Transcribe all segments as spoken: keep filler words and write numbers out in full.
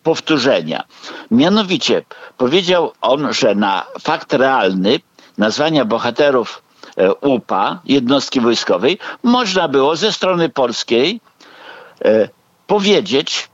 powtórzenia. Mianowicie powiedział on, że na fakt realny nazwania bohaterów U P A, jednostki wojskowej, można było ze strony polskiej e, powiedzieć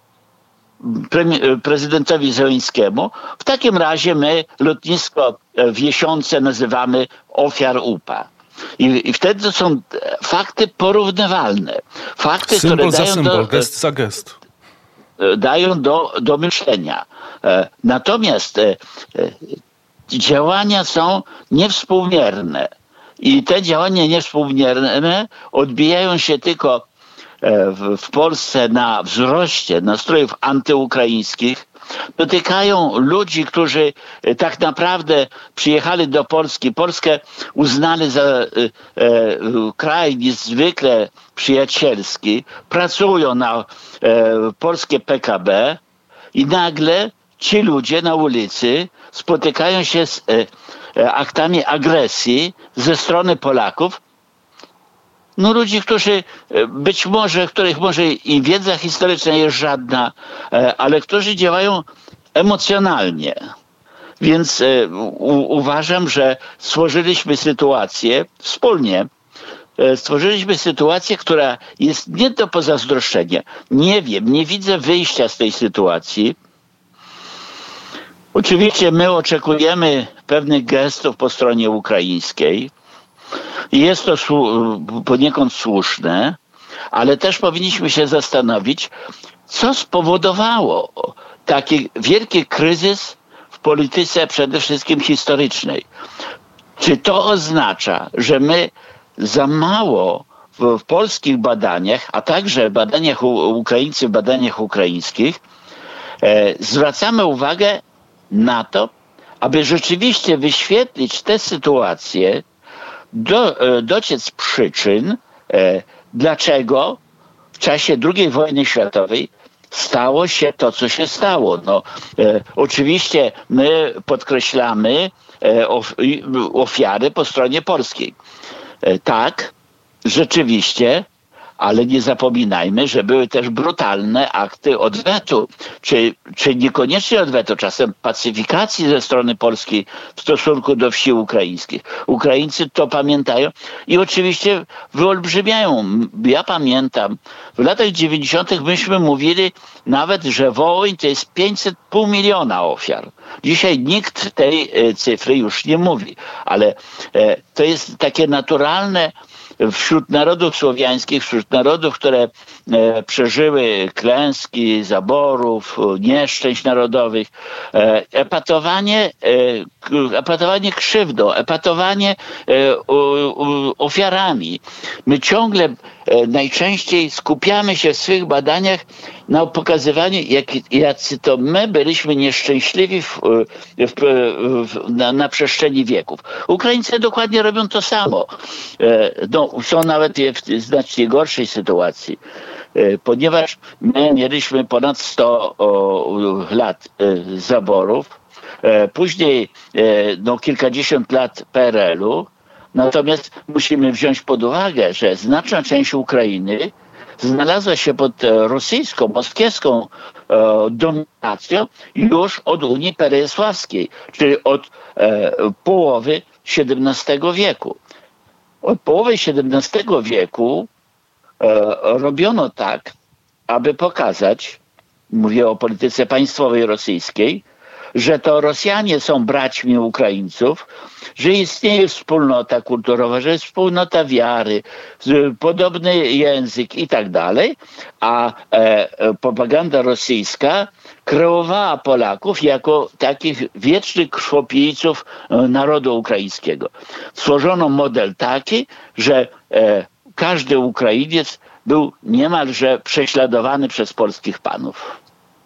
pre- prezydentowi Zełenskiemu, w takim razie my lotnisko w Jesiące nazywamy ofiar U P A. I, I wtedy to są fakty porównywalne. Fakty, symbol które za dają symbol, do, gest za gest. dają do, do myślenia. E, natomiast e, e, działania są niewspółmierne. I te działania niewspółmierne odbijają się tylko w, w Polsce na wzroście nastrojów antyukraińskich. Dotykają ludzi, którzy tak naprawdę przyjechali do Polski. Polskę uznali za e, e, kraj niezwykle przyjacielski. Pracują na e, polskie P K B i nagle ci ludzie na ulicy spotykają się z e, aktami agresji ze strony Polaków. No ludzi, którzy być może, których może i wiedza historyczna jest żadna, ale którzy działają emocjonalnie. Więc u, uważam, że stworzyliśmy sytuację wspólnie, stworzyliśmy sytuację, która jest nie do pozazdroszczenia. Nie wiem, nie widzę wyjścia z tej sytuacji. Oczywiście my oczekujemy pewnych gestów po stronie ukraińskiej. Jest to poniekąd słuszne, ale też powinniśmy się zastanowić, co spowodowało taki wielki kryzys w polityce przede wszystkim historycznej. Czy to oznacza, że my za mało w, w polskich badaniach, a także w badaniach u, Ukraińców, w badaniach ukraińskich, e, zwracamy uwagę na to, aby rzeczywiście wyświetlić te sytuacje, Do, dociec przyczyn, e, dlaczego w czasie drugiej wojny światowej stało się to, co się stało. No, e, oczywiście my podkreślamy e, of, ofiary po stronie polskiej. E, tak, rzeczywiście, ale nie zapominajmy, że były też brutalne akty odwetu, czy, czy niekoniecznie odwetu, czasem pacyfikacji ze strony polskiej w stosunku do wsi ukraińskich. Ukraińcy to pamiętają i oczywiście wyolbrzymiają. Ja pamiętam, w latach dziewięćdziesiątych myśmy mówili nawet, że Wołyń to jest pięćset, pół miliona ofiar. Dzisiaj nikt tej cyfry już nie mówi, ale to jest takie naturalne wśród narodów słowiańskich, wśród narodów, które e, przeżyły klęski, zaborów, nieszczęść narodowych, e, epatowanie, e, epatowanie krzywdą, epatowanie e, u, u, ofiarami. My ciągle e, najczęściej skupiamy się w swych badaniach na pokazywaniu, jak, jacy to my byliśmy nieszczęśliwi w, w, w, na, na przestrzeni wieków. Ukraińcy dokładnie robią to samo. E, no, są nawet w znacznie gorszej sytuacji, ponieważ my mieliśmy ponad sto lat zaborów, później no, kilkadziesiąt lat P R L-u, natomiast musimy wziąć pod uwagę, że znaczna część Ukrainy znalazła się pod rosyjską, moskiewską dominacją już od Unii Peresławskiej, czyli od połowy siedemnastego wieku. Od połowy siedemnastego wieku e, robiono tak, aby pokazać, mówię o polityce państwowej rosyjskiej, że to Rosjanie są braćmi Ukraińców, że istnieje wspólnota kulturowa, że jest wspólnota wiary, podobny język i tak dalej, a e, propaganda rosyjska kreowała Polaków jako takich wiecznych krwiopijców narodu ukraińskiego. Stworzono model taki, że e, każdy Ukrainiec był niemalże prześladowany przez polskich panów.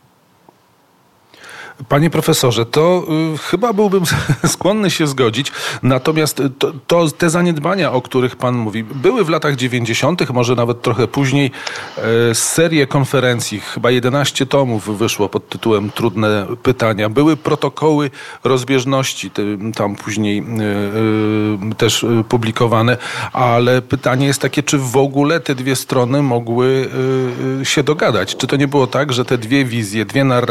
Panie profesorze, to y, chyba byłbym skłonny się zgodzić, natomiast to, to, te zaniedbania, o których pan mówi, były w latach dziewięćdziesiątych, może nawet trochę później, y, serię konferencji, chyba jedenaście tomów wyszło pod tytułem Trudne pytania. Były protokoły rozbieżności, ty, tam później y, y, też y, publikowane, ale pytanie jest takie, czy w ogóle te dwie strony mogły y, y, się dogadać? Czy to nie było tak, że te dwie wizje, dwie narracje